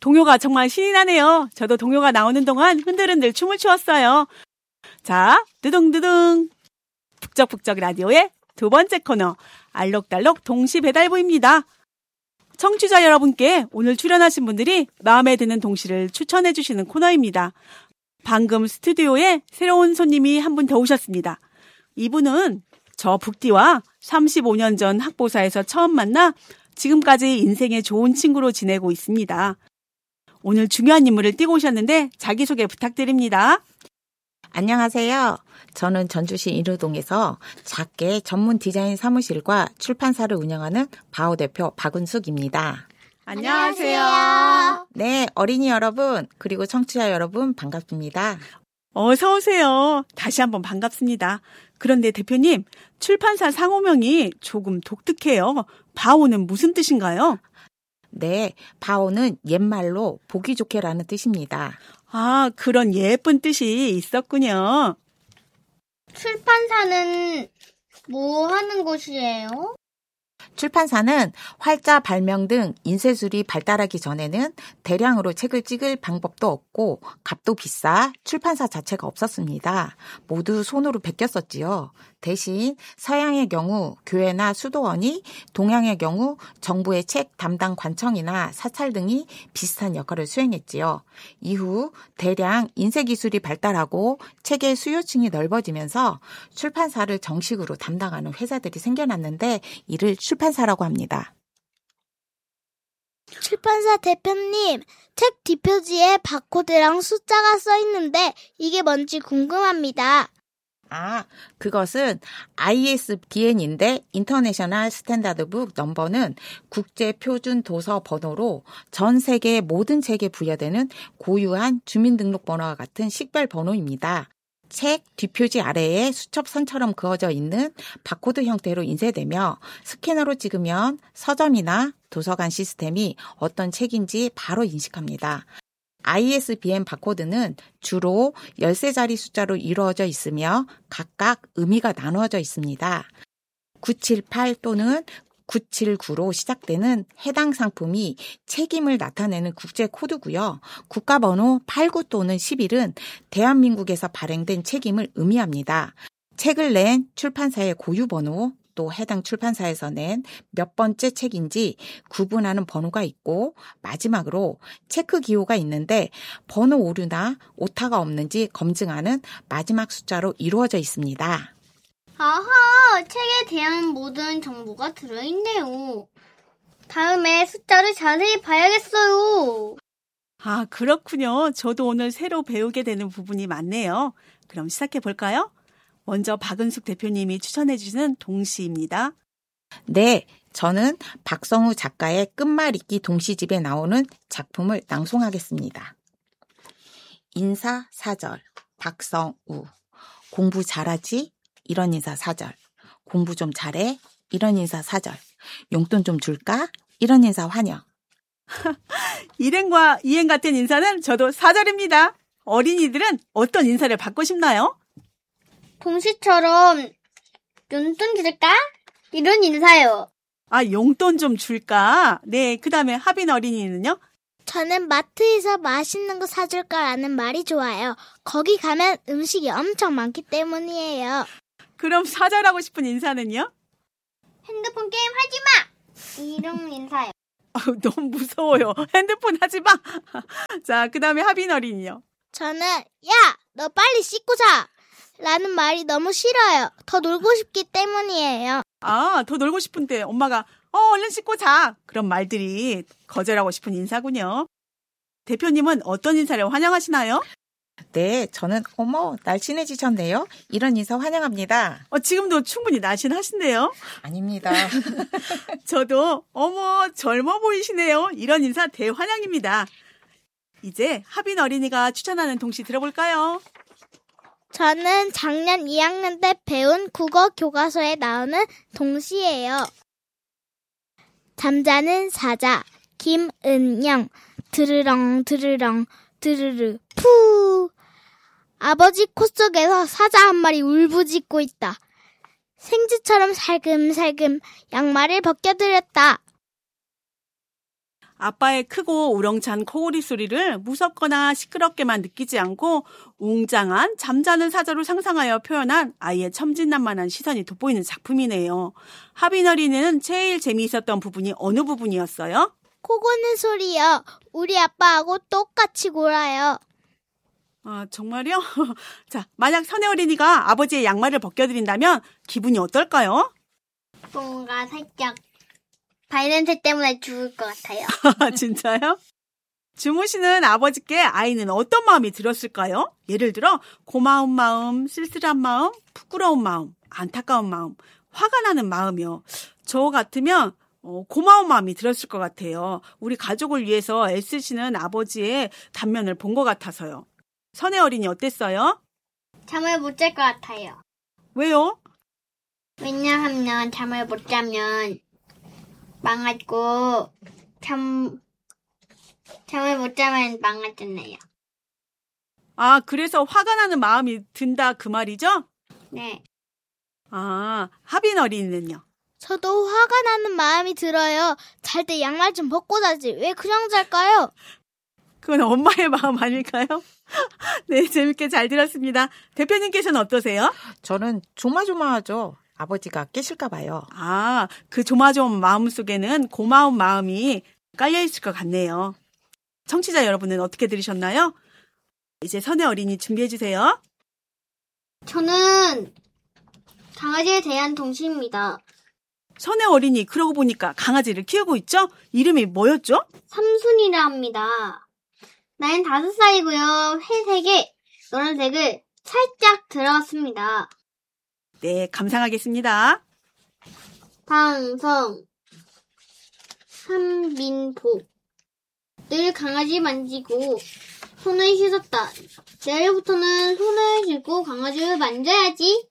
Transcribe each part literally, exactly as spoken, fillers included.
동요가 정말 신이 나네요. 저도 동요가 나오는 동안 흔들흔들 춤을 추었어요. 자, 뜨둥뜨둥. 북적북적 라디오의 두 번째 코너, 알록달록 동시배달부입니다. 청취자 여러분께 오늘 출연하신 분들이 마음에 드는 동시를 추천해 주시는 코너입니다. 방금 스튜디오에 새로운 손님이 한 분 더 오셨습니다. 이분은 저 북디와 삼십오 년 전 학보사에서 처음 만나 지금까지 인생의 좋은 친구로 지내고 있습니다. 오늘 중요한 인물을 띄고 오셨는데 자기소개 부탁드립니다. 안녕하세요. 저는 전주시 인후동에서 작게 전문 디자인 사무실과 출판사를 운영하는 바오 대표 박은숙입니다. 안녕하세요. 네, 어린이 여러분, 그리고 청취자 여러분 반갑습니다. 어서 오세요. 다시 한번 반갑습니다. 그런데 대표님, 출판사 상호명이 조금 독특해요. 바오는 무슨 뜻인가요? 네, 바오는 옛말로 보기 좋게라는 뜻입니다. 아, 그런 예쁜 뜻이 있었군요. 출판사는 뭐 하는 곳이에요? 출판사는 활자, 발명 등 인쇄술이 발달하기 전에는 대량으로 책을 찍을 방법도 없고 값도 비싸 출판사 자체가 없었습니다. 모두 손으로 베꼈었지요. 대신 서양의 경우 교회나 수도원이, 동양의 경우 정부의 책 담당 관청이나 사찰 등이 비슷한 역할을 수행했지요. 이후 대량 인쇄 기술이 발달하고 책의 수요층이 넓어지면서 출판사를 정식으로 담당하는 회사들이 생겨났는데 이를 출판사라고 합니다. 출판사 대표님, 책 뒷표지에 바코드랑 숫자가 써 있는데 이게 뭔지 궁금합니다. 아, 그것은 아이에스비엔인데 인터내셔널 스탠다드 북 넘버는 국제 표준 도서 번호로 전 세계 모든 책에 부여되는 고유한 주민등록번호와 같은 식별 번호입니다. 책 뒷표지 아래에 수첩선처럼 그어져 있는 바코드 형태로 인쇄되며 스캐너로 찍으면 서점이나 도서관 시스템이 어떤 책인지 바로 인식합니다. 아이에스비엔 바코드는 주로 열세 자리 숫자로 이루어져 있으며 각각 의미가 나누어져 있습니다. 구칠팔 또는 구칠구로 시작되는 해당 상품이 책임을 나타내는 국제 코드고요. 국가번호 팔구 또는 십일은 대한민국에서 발행된 책임을 의미합니다. 책을 낸 출판사의 고유번호, 또 해당 출판사에서 낸 몇 번째 책인지 구분하는 번호가 있고 마지막으로 체크 기호가 있는데 번호 오류나 오타가 없는지 검증하는 마지막 숫자로 이루어져 있습니다. 아하, 책에 대한 모든 정보가 들어있네요. 다음에 숫자를 자세히 봐야겠어요. 아, 그렇군요. 저도 오늘 새로 배우게 되는 부분이 많네요. 그럼 시작해 볼까요? 먼저 박은숙 대표님이 추천해 주시는 동시입니다. 네, 저는 박성우 작가의 끝말잇기 동시집에 나오는 작품을 낭송하겠습니다. 인사 사절, 박성우. 공부 잘하지? 이런 인사 사절. 공부 좀 잘해? 이런 인사 사절. 용돈 좀 줄까? 이런 인사 환영. 일행과 이행 같은 인사는 저도 사절입니다. 어린이들은 어떤 인사를 받고 싶나요? 동시처럼 용돈 줄까? 이런 인사요. 아, 용돈 좀 줄까? 네, 그 다음에 하빈 어린이는요? 저는 마트에서 맛있는 거 사줄까라는 말이 좋아요. 거기 가면 음식이 엄청 많기 때문이에요. 그럼 사절하고 싶은 인사는요? 핸드폰 게임 하지 마! 이런 인사요. 아, 너무 무서워요. 핸드폰 하지 마. 자, 그 다음에 하빈 어린이요. 저는 야, 너 빨리 씻고 자! 라는 말이 너무 싫어요. 더 놀고 싶기 때문이에요. 아, 더 놀고 싶은데 엄마가 어, 얼른 씻고 자. 그런 말들이 거절하고 싶은 인사군요. 대표님은 어떤 인사를 환영하시나요? 네, 저는 어머, 날씬해지셨네요. 이런 인사 환영합니다. 어, 지금도 충분히 날씬하신데요. 아닙니다. 저도 어머, 젊어 보이시네요. 이런 인사 대환영입니다. 이제 하빈 어린이가 추천하는 동시 들어볼까요? 저는 작년 이 학년 때 배운 국어 교과서에 나오는 동시예요. 잠자는 사자 김은영 드르렁 드르렁 드르르 푸. 아버지 코 속에서 사자 한 마리 울부짖고 있다. 생쥐처럼 살금살금 양말을 벗겨드렸다. 아빠의 크고 우렁찬 코골이 소리를 무섭거나 시끄럽게만 느끼지 않고 웅장한 잠자는 사자로 상상하여 표현한 아이의 천진난만한 시선이 돋보이는 작품이네요. 하빈 어린이는 제일 재미있었던 부분이 어느 부분이었어요? 코 고는 소리요. 우리 아빠하고 똑같이 골아요. 아, 정말요? 자, 만약 선혜 어린이가 아버지의 양말을 벗겨드린다면 기분이 어떨까요? 뭔가 살짝 발냄새 때문에 죽을 것 같아요. 진짜요? 주무시는 아버지께 아이는 어떤 마음이 들었을까요? 예를 들어 고마운 마음, 쓸쓸한 마음, 부끄러운 마음, 안타까운 마음, 화가 나는 마음이요. 저 같으면 어, 고마운 마음이 들었을 것 같아요. 우리 가족을 위해서 애쓰시는 아버지의 단면을 본 것 같아서요. 선혜 어린이 어땠어요? 잠을 못 잘 것 같아요. 왜요? 왜냐하면 잠을 못 자면 망하고 잠 잠을 못 자면 망하잖아요. 아, 그래서 화가 나는 마음이 든다 그 말이죠? 네. 아, 하빈 어린이는요? 저도 화가 나는 마음이 들어요. 잘 때 양말 좀 벗고 자지. 왜 그냥 잘까요? 그건 엄마의 마음 아닐까요? 네, 재밌게 잘 들었습니다. 대표님께서는 어떠세요? 저는 조마조마하죠. 아버지가 깨실까 봐요. 아, 그 조마조마한 마음 속에는 고마운 마음이 깔려있을 것 같네요. 청취자 여러분은 어떻게 들으셨나요? 이제 선혜 어린이 준비해주세요. 저는 강아지에 대한 동시입니다. 선혜 어린이, 그러고 보니까 강아지를 키우고 있죠? 이름이 뭐였죠? 삼순이라 합니다. 나이는 다섯 살이고요. 회색에 노란색을 살짝 들어갔습니다. 네, 감상하겠습니다. 방성 한민보. 늘 강아지 만지고 손을 씻었다. 내일부터는 손을 씻고 강아지를 만져야지.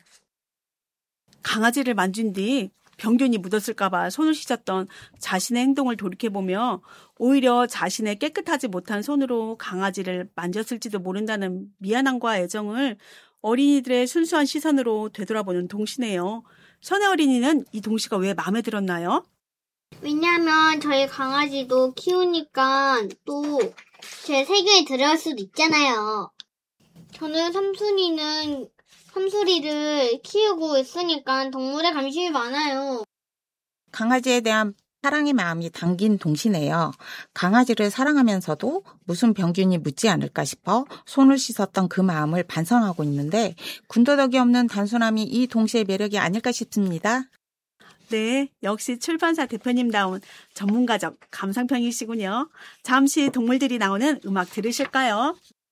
강아지를 만진 뒤 병균이 묻었을까봐 손을 씻었던 자신의 행동을 돌이켜보며 오히려 자신의 깨끗하지 못한 손으로 강아지를 만졌을지도 모른다는 미안함과 애정을 어린이들의 순수한 시선으로 되돌아보는 동시네요. 선혜 어린이는 이 동시가 왜 마음에 들었나요? 왜냐하면 저희 강아지도 키우니까 또 제 세계에 들어갈 수도 있잖아요. 저는 삼순이는 삼순이를 키우고 있으니까 동물에 관심이 많아요. 강아지에 대한 사랑의 마음이 담긴 동시네요. 강아지를 사랑하면서도 무슨 병균이 묻지 않을까 싶어 손을 씻었던 그 마음을 반성하고 있는데 군더더기 없는 단순함이 이 동시의 매력이 아닐까 싶습니다. 네, 역시 출판사 대표님다운 전문가적 감상평이시군요. 잠시 동물들이 나오는 음악 들으실까요?